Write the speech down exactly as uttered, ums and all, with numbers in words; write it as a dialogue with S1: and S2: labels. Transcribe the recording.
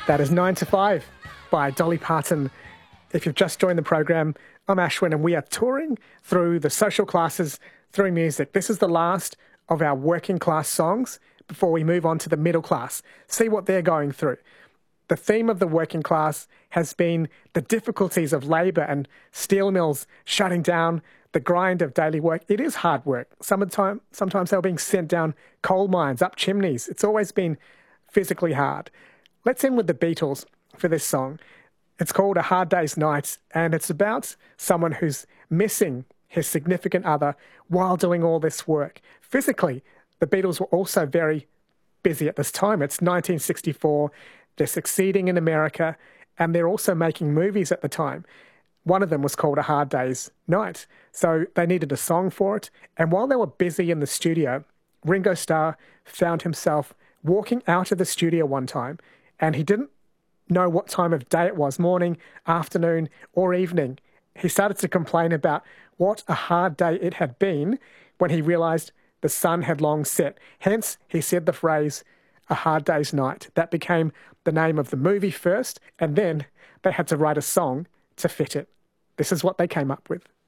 S1: That is Nine to Five by Dolly Parton. If you've just joined the program, I'm Ashwin and we are touring through the social classes through music. This is the last of our working class songs before we move on to the middle class. See what they're going through. The theme of the working class has been the difficulties of labour and steel mills shutting down, the grind of daily work. It is hard work. Sometimes, sometimes they're being sent down coal mines, up chimneys. It's always been physically hard. Let's end with the Beatles for this song. It's called A Hard Day's Night, and it's about someone who's missing his significant other while doing all this work. Physically, the Beatles were also very busy at this time. It's nineteen sixty-four. They're succeeding in America, and they're also making movies at the time. One of them was called A Hard Day's Night. So they needed a song for it. And while they were busy in the studio, Ringo Starr found himself walking out of the studio one time, and he didn't know what time of day it was, morning, afternoon, or evening. He started to complain about what a hard day it had been when he realised the sun had long set. Hence, he said the phrase, A Hard Day's Night. That became the name of the movie first, and then they had to write a song to fit it. This is what they came up with.